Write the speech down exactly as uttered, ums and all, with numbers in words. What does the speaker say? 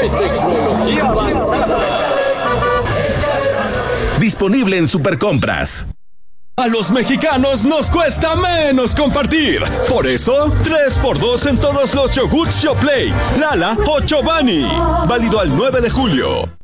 Hay tecnología avanzada. Disponible en Supercompras. A los mexicanos nos cuesta menos compartir. Por eso, tres por dos en todos los yogurts Yoplait, Lala o Chobani. Válido al nueve de julio.